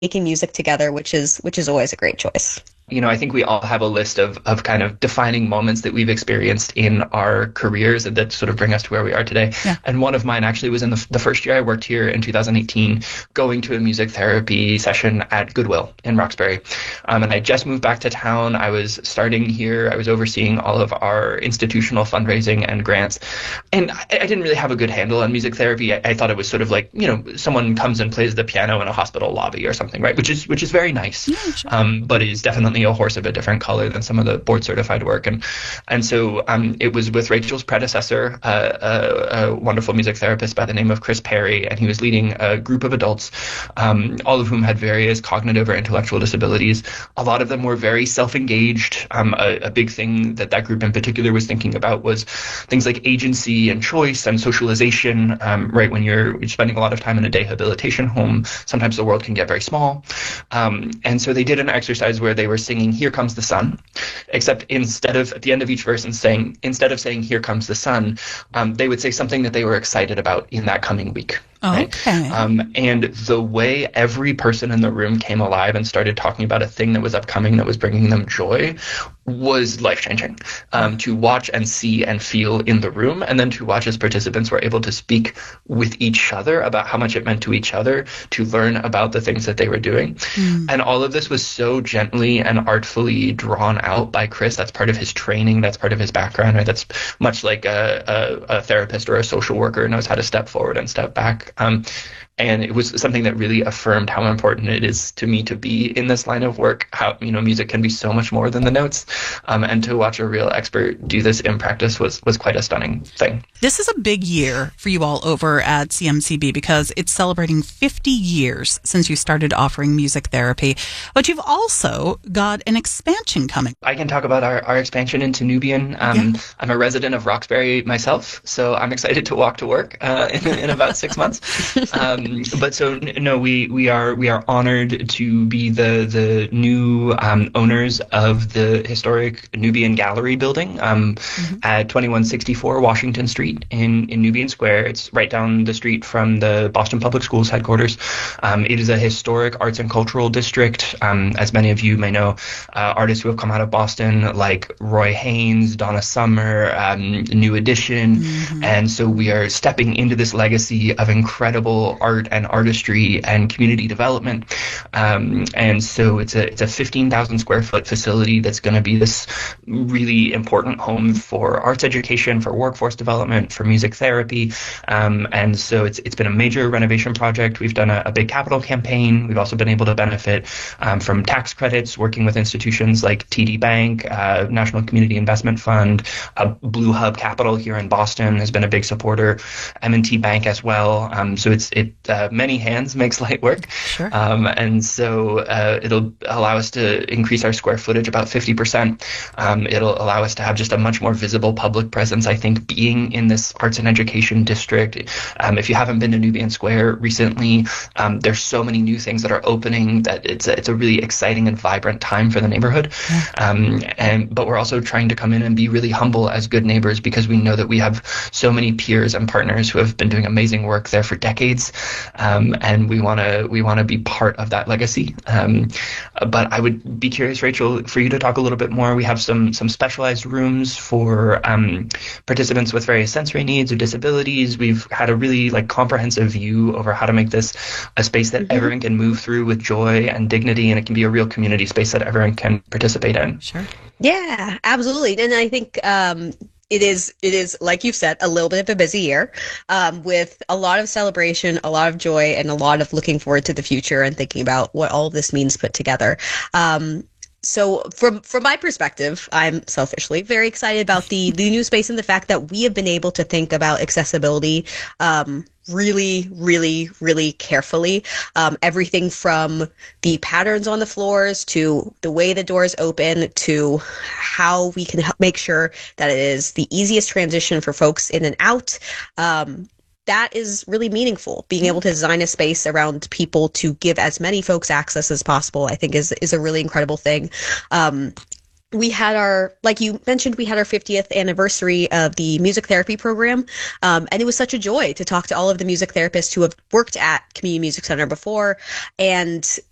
making music together, which is always a great choice. I think we all have a list of kind of defining moments that we've experienced in our careers that sort of bring us to where we are today. Yeah. And one of mine actually was in the first year I worked here in 2018, going to a music therapy session at Goodwill in Roxbury. And I just moved back to town. I was starting here. I was overseeing all of our institutional fundraising and grants. And I didn't really have a good handle on music therapy. I thought it was sort of like, someone comes and plays the piano in a hospital lobby or something, right? Which is very nice. Yeah, sure. But it is definitely a horse of a different color than some of the board certified work. And so it was with Rachel's predecessor, a wonderful music therapist by the name of Chris Perry, and he was leading a group of adults, all of whom had various cognitive or intellectual disabilities. A lot of them were very self-engaged. A big thing that group in particular was thinking about was things like agency and choice and socialization, right? When you're spending a lot of time in a dehabilitation home, sometimes the world can get very small. And so they did an exercise where they were singing "Here Comes the Sun," except instead of at the end of each verse instead of saying "Here Comes the Sun," they would say something that they were excited about in that coming week. Right? Okay. And the way every person in the room came alive and started talking about a thing that was upcoming that was bringing them joy was life-changing. To watch and see and feel in the room, and then to watch as participants were able to speak with each other about how much it meant to each other to learn about the things that they were doing. And all of this was so gently and artfully drawn out by Chris. That's part of his training. That's part of his background. Right? That's much like a therapist or a social worker knows how to step forward and step back. And it was something that really affirmed how important it is to me to be in this line of work, how, music can be so much more than the notes. And to watch a real expert do this in practice was quite a stunning thing. This is a big year for you all over at CMCB because it's celebrating 50 years since you started offering music therapy. But you've also got an expansion coming. I can talk about our expansion into Nubian. I'm a resident of Roxbury myself, so I'm excited to walk to work in about 6 months. But so no, we are honored to be the new owners of the historic Nubian Gallery building at 2164 Washington Street in Nubian Square. It's right down the street from the Boston Public Schools headquarters. It is a historic arts and cultural district. As many of you may know, artists who have come out of Boston like Roy Haynes, Donna Summer, New Edition, and so we are stepping into this legacy of incredible art and artistry and community development. And so it's a 15,000 square foot facility that's going to be this really important home for arts education, for workforce development, for music therapy. And so it's been a major renovation project. We've done a big capital campaign. We've also been able to benefit from tax credits, working with institutions like TD Bank, National Community Investment Fund, Blue Hub Capital here in Boston has been a big supporter, M&T Bank as well. So many hands makes light work. Sure. And so it'll allow us to increase our square footage about 50%. It'll allow us to have just a much more visible public presence, I think, being in this arts and education district. If you haven't been to Nubian Square recently, there's so many new things that are opening that it's a really exciting and vibrant time for the neighborhood. But we're also trying to come in and be really humble as good neighbors because we know that we have so many peers and partners who have been doing amazing work there for decades. And we want to be part of that legacy. But I would be curious, Rachel, for you to talk a little bit more. We have some specialized rooms for participants with various sensory needs or disabilities. We've had a really comprehensive view over how to make this a space that everyone can move through with joy and dignity, and it can be a real community space that everyone can participate in. Sure. Yeah, absolutely. And I think it is, like you've said, a little bit of a busy year with a lot of celebration, a lot of joy, and a lot of looking forward to the future and thinking about what all of this means put together. So from my perspective, I'm selfishly very excited about the new space and the fact that we have been able to think about accessibility really, really, really carefully. Everything from the patterns on the floors to the way the doors open to how we can make sure that it is the easiest transition for folks in and out. That is really meaningful. Being able to design a space around people to give as many folks access as possible, I think is a really incredible thing. We had like you mentioned, we had our 50th anniversary of the music therapy program. And it was such a joy to talk to all of the music therapists who have worked at Community Music Center before and